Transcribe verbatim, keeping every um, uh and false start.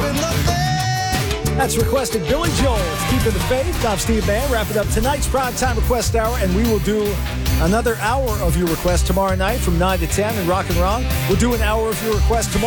That's requested Billy Joel. It's Keeping the Faith. I'm Steve Mann. Wrapping up tonight's Primetime Request Hour, and we will do another hour of your request tomorrow night from nine to ten in Rock and Roll. We'll do an hour of your request tomorrow.